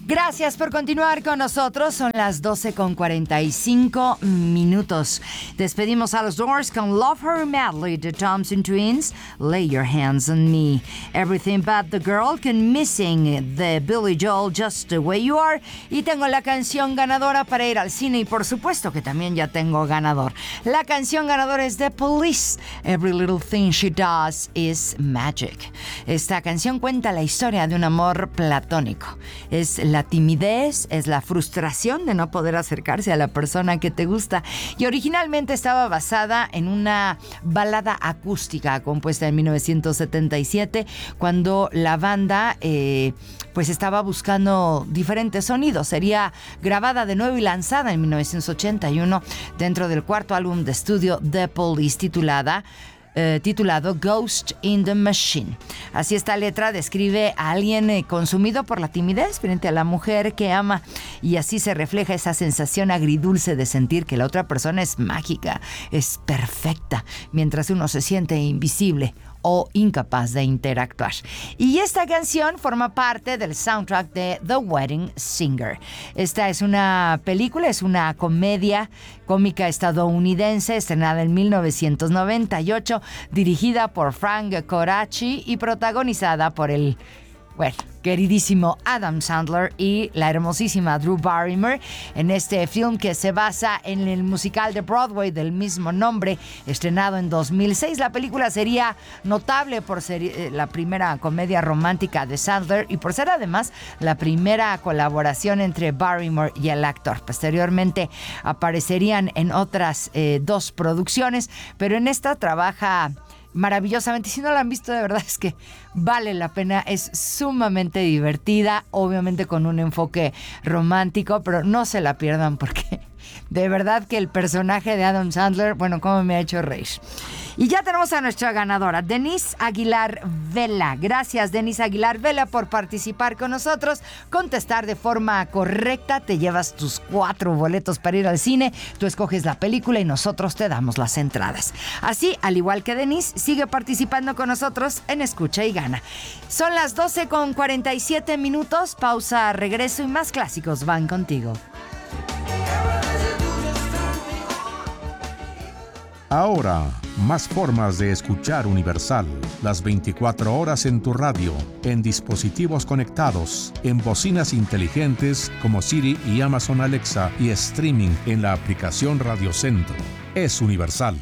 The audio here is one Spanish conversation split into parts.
Gracias por continuar con nosotros. Son las 12:45 minutos. Despedimos a los Doors con Love Her Madly, The Thompson Twins, Lay Your Hands on Me, Everything But the Girl, con Missing, de Billy Joel, Just the Way You Are. Y tengo la canción ganadora para ir al cine, y por supuesto que también ya tengo ganador. La canción ganadora es The Police, Every Little Thing She Does Is Magic. Esta canción cuenta la historia de un amor platónico. Es la timidez, es la frustración de no poder acercarse a la persona que te gusta. Y originalmente estaba basada en una balada acústica compuesta en 1977, cuando la banda pues estaba buscando diferentes sonidos. Sería grabada de nuevo y lanzada en 1981 dentro del cuarto álbum de estudio The Police, titulado Ghost in the Machine. Así, esta letra describe a alguien consumido por la timidez frente a la mujer que ama, y así se refleja esa sensación agridulce de sentir que la otra persona es mágica, es perfecta, mientras uno se siente invisible o incapaz de interactuar. Y esta canción forma parte del soundtrack de The Wedding Singer. Esta es una película, es una comedia cómica estadounidense estrenada en 1998, dirigida por Frank Coraci y protagonizada por el queridísimo Adam Sandler y la hermosísima Drew Barrymore, en este film que se basa en el musical de Broadway del mismo nombre, estrenado en 2006. La película sería notable por ser la primera comedia romántica de Sandler y por ser además la primera colaboración entre Barrymore y el actor. Posteriormente aparecerían en otras dos producciones, pero en esta trabaja maravillosamente. Si no la han visto, de verdad es que vale la pena. Es sumamente divertida, obviamente con un enfoque romántico, pero no se la pierdan porque de verdad que el personaje de Adam Sandler, bueno, cómo me ha hecho reír. Y ya tenemos a nuestra ganadora, Denise Aguilar Vela. Gracias, Denise Aguilar Vela, por participar con nosotros, contestar de forma correcta. Te llevas tus 4 boletos para ir al cine. Tú escoges la película y nosotros te damos las entradas. Así, al igual que Denise, sigue participando con nosotros en Escucha y Gana. Son las 12:47 minutos. Pausa, regreso y más clásicos van contigo. Ahora, más formas de escuchar Universal. Las 24 horas en tu radio, en dispositivos conectados, en bocinas inteligentes como Siri y Amazon Alexa, y streaming en la aplicación Radio Centro. Es Universal.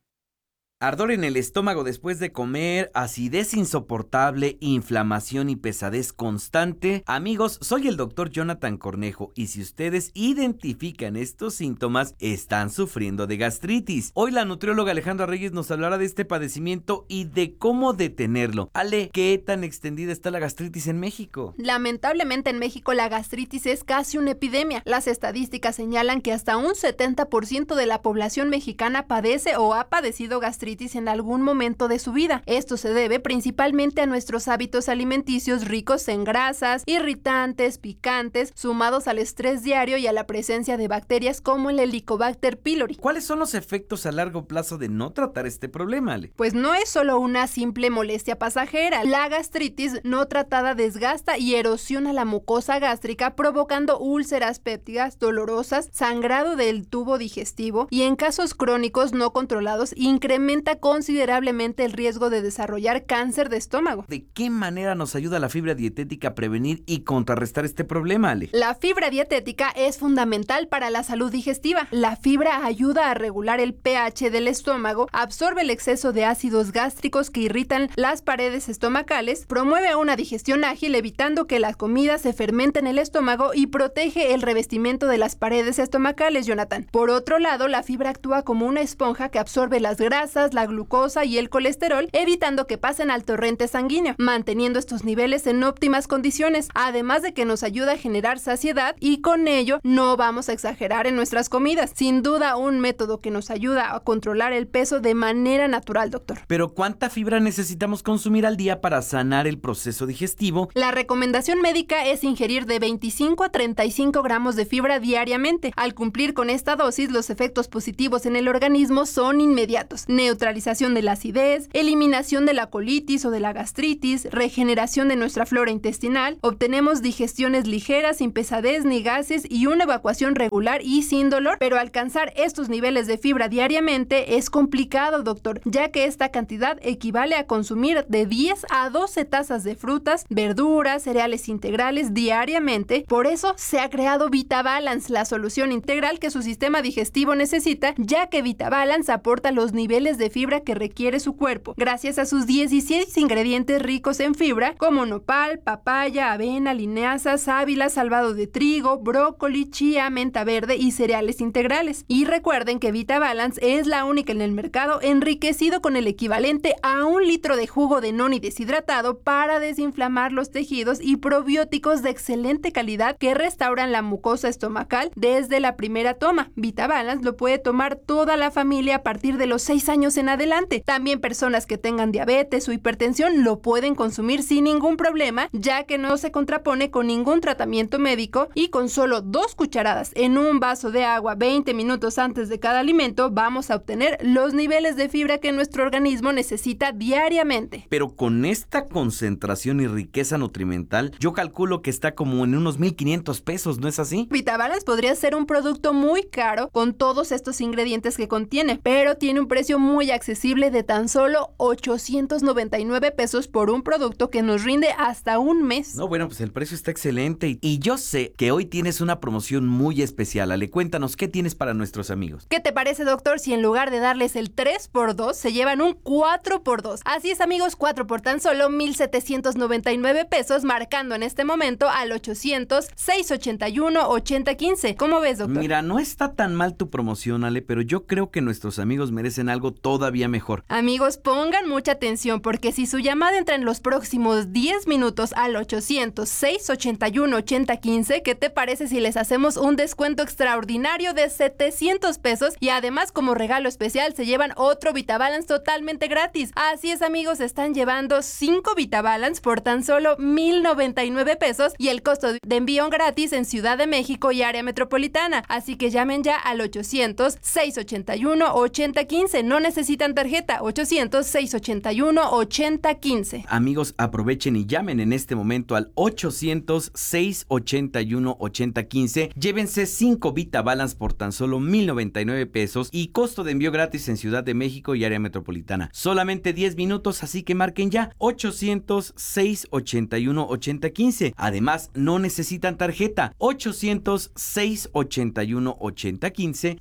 Ardor en el estómago después de comer, acidez insoportable, inflamación y pesadez constante. Amigos, soy el doctor Jonathan Cornejo, y si ustedes identifican estos síntomas, están sufriendo de gastritis. Hoy la nutrióloga Alejandra Reyes nos hablará de este padecimiento y de cómo detenerlo. Ale, ¿qué tan extendida está la gastritis en México? Lamentablemente en México la gastritis es casi una epidemia. Las estadísticas señalan que hasta un 70% de la población mexicana padece o ha padecido gastritis en algún momento de su vida. Esto se debe principalmente a nuestros hábitos alimenticios ricos en grasas, irritantes, picantes, sumados al estrés diario y a la presencia de bacterias como el Helicobacter pylori. ¿Cuáles son los efectos a largo plazo de no tratar este problema, Ale? Pues no es solo una simple molestia pasajera. La gastritis no tratada desgasta y erosiona la mucosa gástrica, provocando úlceras pépticas dolorosas, sangrado del tubo digestivo y, en casos crónicos no controlados, incrementa considerablemente el riesgo de desarrollar cáncer de estómago. ¿De qué manera nos ayuda la fibra dietética a prevenir y contrarrestar este problema, Ale? La fibra dietética es fundamental para la salud digestiva. La fibra ayuda a regular el pH del estómago, absorbe el exceso de ácidos gástricos que irritan las paredes estomacales, promueve una digestión ágil evitando que la comida se fermente en el estómago y protege el revestimiento de las paredes estomacales, Jonathan. Por otro lado, la fibra actúa como una esponja que absorbe las grasas, la glucosa y el colesterol, evitando que pasen al torrente sanguíneo, manteniendo estos niveles en óptimas condiciones, además de que nos ayuda a generar saciedad y con ello no vamos a exagerar en nuestras comidas. Sin duda, un método que nos ayuda a controlar el peso de manera natural, doctor. Pero ¿cuánta fibra necesitamos consumir al día para sanar el proceso digestivo? La recomendación médica es ingerir de 25 a 35 gramos de fibra diariamente. Al cumplir con esta dosis, los efectos positivos en el organismo son inmediatos. neutralización de la acidez, eliminación de la colitis o de la gastritis, regeneración de nuestra flora intestinal, obtenemos digestiones ligeras, sin pesadez ni gases y una evacuación regular y sin dolor, pero alcanzar estos niveles de fibra diariamente es complicado, doctor, ya que esta cantidad equivale a consumir de 10 a 12 tazas de frutas, verduras, cereales integrales diariamente. Por eso se ha creado VitaBalance, la solución integral que su sistema digestivo necesita, ya que VitaBalance aporta los niveles de fibra que requiere su cuerpo, gracias a sus 16 ingredientes ricos en fibra, como nopal, papaya, avena, linaza, sábila, salvado de trigo, brócoli, chía, menta verde y cereales integrales. Y recuerden que VitaBalance es la única en el mercado enriquecido con el equivalente a 1 litro de jugo de noni deshidratado para desinflamar los tejidos y probióticos de excelente calidad que restauran la mucosa estomacal desde la primera toma. VitaBalance lo puede tomar toda la familia a partir de los 6 años en adelante. También personas que tengan diabetes o hipertensión lo pueden consumir sin ningún problema, ya que no se contrapone con ningún tratamiento médico y con solo 2 cucharadas en un vaso de agua 20 minutos antes de cada alimento vamos a obtener los niveles de fibra que nuestro organismo necesita diariamente. Pero con esta concentración y riqueza nutrimental, yo calculo que está como en unos 1,500 pesos, ¿no es así? VitaBalance podría ser un producto muy caro con todos estos ingredientes que contiene, pero tiene un precio muy accesible de tan solo 899 pesos por un producto que nos rinde hasta un mes. No, bueno, pues el precio está excelente y yo sé que hoy tienes una promoción muy especial. Ale, cuéntanos, ¿qué tienes para nuestros amigos? ¿Qué te parece, doctor, si en lugar de darles el 3x2 se llevan un 4x2? Así es, amigos, 4 por tan solo 1,799 pesos, marcando en este momento al 800-681-8015. ¿Cómo ves, doctor? Mira, no está tan mal tu promoción, Ale, pero yo creo que nuestros amigos merecen algo todavía mejor. Amigos, pongan mucha atención porque si su llamada entra en los próximos 10 minutos al 800-681-8015, ¿qué te parece si les hacemos un descuento extraordinario de 700 pesos? Y además, como regalo especial, se llevan otro VitaBalance totalmente gratis. Así es, amigos, están llevando 5 VitaBalance por tan solo 1,099 pesos y el costo de envío gratis en Ciudad de México y área metropolitana. Así que llamen ya al 800-681-8015. No necesitan tarjeta. 800-681-8015. Amigos, aprovechen y llamen en este momento al 800-681-8015. Llévense 5 VitaBalance por tan solo 1,099 pesos y costo de envío gratis en Ciudad de México y área metropolitana. Solamente 10 minutos, así que marquen ya 800-681-8015. Además, no necesitan tarjeta. 800-681-8015.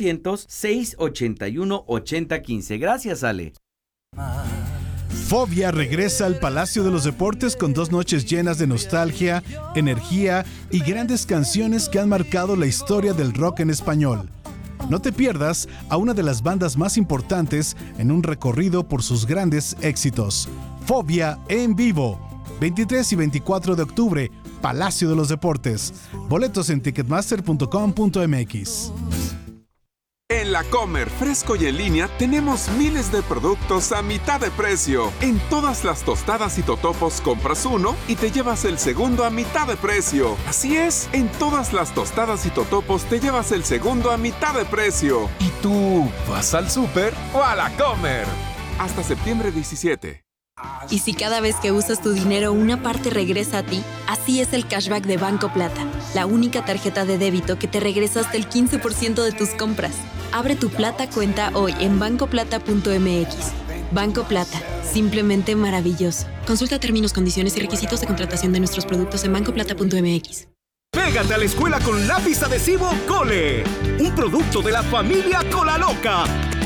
800-681-8015. Gracias, Ale. Fobia regresa al Palacio de los Deportes con 2 noches llenas de nostalgia, energía y grandes canciones que han marcado la historia del rock en español. No te pierdas a una de las bandas más importantes en un recorrido por sus grandes éxitos. Fobia en vivo, 23 y 24 de octubre, Palacio de los Deportes. Boletos en ticketmaster.com.mx. En La Comer, fresco y en línea, tenemos miles de productos a mitad de precio. En todas las tostadas y totopos compras uno y te llevas el segundo a mitad de precio. Así es, en todas las tostadas y totopos te llevas el segundo a mitad de precio. ¿Y tú vas al súper o a La Comer? Hasta septiembre 17. Y si cada vez que usas tu dinero una parte regresa a ti, así es el cashback de Banco Plata, la única tarjeta de débito que te regresa hasta el 15% de tus compras. Abre tu Plata cuenta hoy en bancoplata.mx. Banco Plata, simplemente maravilloso. Consulta términos, condiciones y requisitos de contratación de nuestros productos en bancoplata.mx. Pégate a la escuela con lápiz adhesivo Cole, un producto de la familia Colaloca.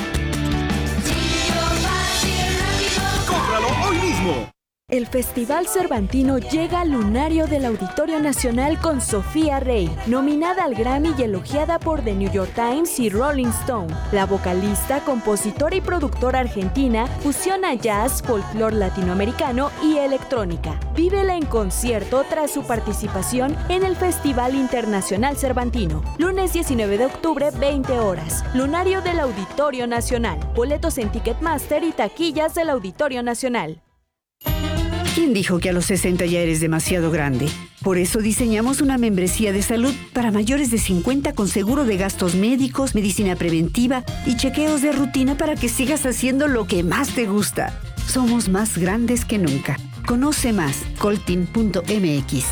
¡Cómpralo hoy mismo! El Festival Cervantino llega al lunario del Auditorio Nacional con Sofía Rey, nominada al Grammy y elogiada por The New York Times y Rolling Stone. La vocalista, compositora y productora argentina fusiona jazz, folclore latinoamericano y electrónica. Vívela en concierto tras su participación en el Festival Internacional Cervantino. Lunes 19 de octubre, 20 horas. Lunario del Auditorio Nacional. Boletos en Ticketmaster y taquillas del Auditorio Nacional. En ¿Quién dijo que a los 60 ya eres demasiado grande? Por eso diseñamos una membresía de salud para mayores de 50 con seguro de gastos médicos, medicina preventiva y chequeos de rutina para que sigas haciendo lo que más te gusta. Somos más grandes que nunca. Conoce más, coltin.mx.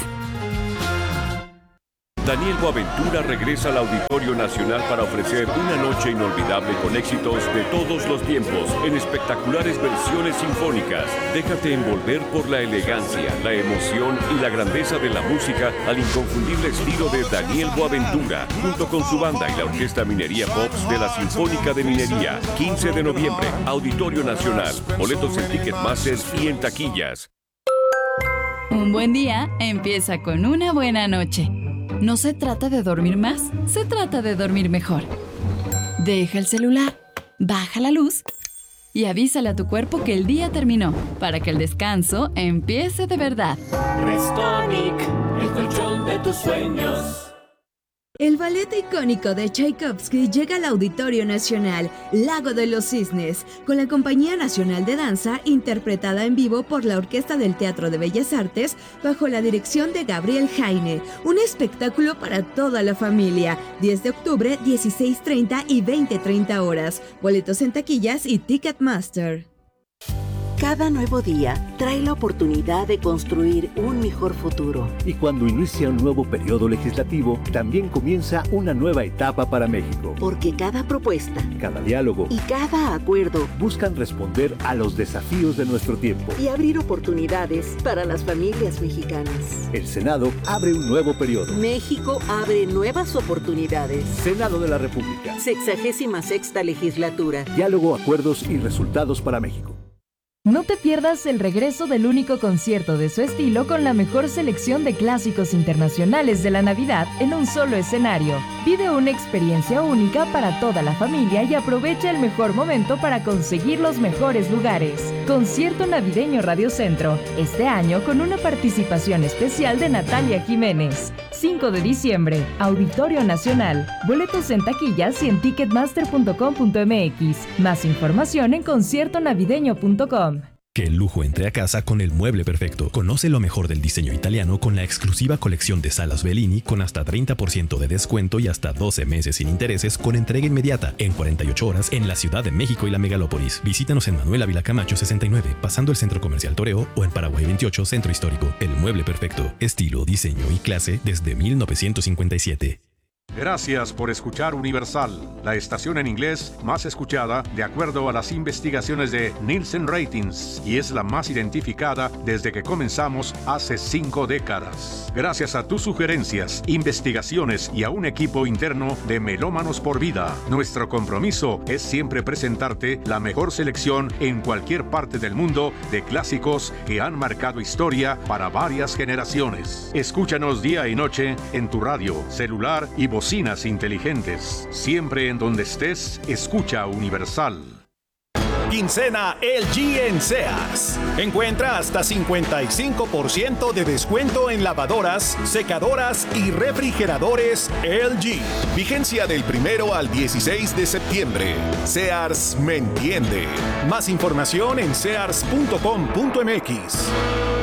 Daniel Boaventura regresa al Auditorio Nacional para ofrecer una noche inolvidable con éxitos de todos los tiempos en espectaculares versiones sinfónicas. Déjate envolver por la elegancia, la emoción y la grandeza de la música al inconfundible estilo de Daniel Boaventura, junto con su banda y la Orquesta Minería Pops de la Sinfónica de Minería. 15 de noviembre, Auditorio Nacional. Boletos en Ticketmaster y en taquillas. Un buen día empieza con una buena noche. No se trata de dormir más, se trata de dormir mejor. Deja el celular, baja la luz y avísale a tu cuerpo que el día terminó, para que el descanso empiece de verdad. Restonic, el colchón de tus sueños. El ballet icónico de Tchaikovsky llega al Auditorio Nacional, Lago de los Cisnes, con la Compañía Nacional de Danza, interpretada en vivo por la Orquesta del Teatro de Bellas Artes, bajo la dirección de Gabriel Heine. Un espectáculo para toda la familia. 10 de octubre, 16:30 y 20:30 horas. Boletos en taquillas y Ticketmaster. Cada nuevo día trae la oportunidad de construir un mejor futuro. Y cuando inicia un nuevo periodo legislativo, también comienza una nueva etapa para México. Porque cada propuesta, cada diálogo y cada acuerdo buscan responder a los desafíos de nuestro tiempo y abrir oportunidades para las familias mexicanas. El Senado abre un nuevo periodo. México abre nuevas oportunidades. Senado de la República. 66ª legislatura. Diálogo, acuerdos y resultados para México. No te pierdas el regreso del único concierto de su estilo con la mejor selección de clásicos internacionales de la Navidad en un solo escenario. Vive una experiencia única para toda la familia y aprovecha el mejor momento para conseguir los mejores lugares. Concierto Navideño Radio Centro, este año con una participación especial de Natalia Jiménez. 5 de diciembre, Auditorio Nacional. Boletos en taquillas y en ticketmaster.com.mx. Más información en conciertonavideño.com. Que el lujo entre a casa con el mueble perfecto. Conoce lo mejor del diseño italiano con la exclusiva colección de salas Bellini con hasta 30% de descuento y hasta 12 meses sin intereses con entrega inmediata en 48 horas en la Ciudad de México y la Megalópolis. Visítanos en Manuel Ávila Camacho 69, pasando el Centro Comercial Toreo, o en Paraguay 28, Centro Histórico. El mueble perfecto. Estilo, diseño y clase desde 1957. Gracias por escuchar Universal, la estación en inglés más escuchada de acuerdo a las investigaciones de Nielsen Ratings, y es la más identificada desde que comenzamos hace 5 décadas. Gracias a tus sugerencias, investigaciones y a un equipo interno de Melómanos por Vida, nuestro compromiso es siempre presentarte la mejor selección en cualquier parte del mundo de clásicos que han marcado historia para varias generaciones. Escúchanos día y noche en tu radio, celular y bocinas inteligentes. Siempre en donde estés, escucha Universal. Quincena LG en Sears. Encuentra hasta 55% de descuento en lavadoras, secadoras y refrigeradores LG. Vigencia del 1 al 16 de septiembre. Sears me entiende. Más información en sears.com.mx.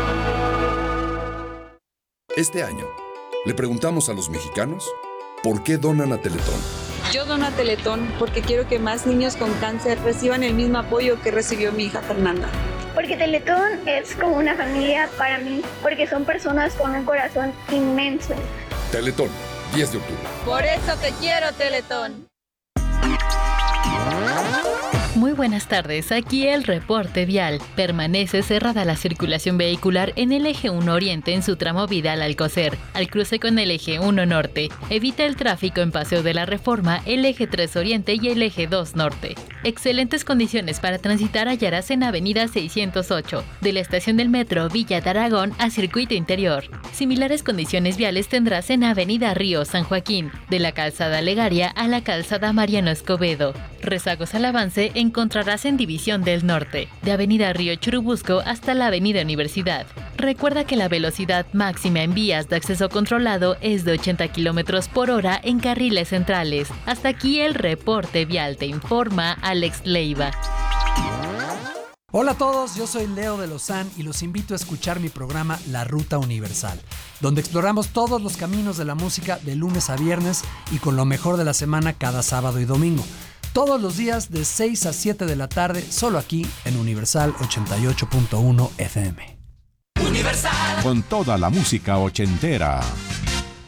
Este año, le preguntamos a los mexicanos ¿por qué donan a Teletón? Yo dono a Teletón porque quiero que más niños con cáncer reciban el mismo apoyo que recibió mi hija Fernanda. Porque Teletón es como una familia para mí, porque son personas con un corazón inmenso. Teletón, 10 de octubre. Por eso te quiero, Teletón. Muy buenas tardes, aquí el reporte vial. Permanece cerrada la circulación vehicular en el eje 1 Oriente en su tramo Vidal Alcocer, al cruce con el eje 1 Norte. Evita el tráfico en Paseo de la Reforma, el eje 3 Oriente y el eje 2 Norte. Excelentes condiciones para transitar hallarás en Avenida 608, de la estación del metro Villa de Aragón a Circuito Interior. Similares condiciones viales tendrás en Avenida Río San Joaquín, de la calzada Legaria a la calzada Mariano Escobedo. Rezagos al avance encontrarás en División del Norte, de Avenida Río Churubusco hasta la Avenida Universidad. Recuerda que la velocidad máxima en vías de acceso controlado es de 80 km por hora en carriles centrales. Hasta aquí el reporte vial, te informa Alex Leiva. Hola a todos, yo soy Leo de Lozán y los invito a escuchar mi programa La Ruta Universal, donde exploramos todos los caminos de la música de lunes a viernes y con lo mejor de la semana cada sábado y domingo. Todos los días de 6 a 7 de la tarde, solo aquí en Universal 88.1 FM. Universal. Con toda la música ochentera.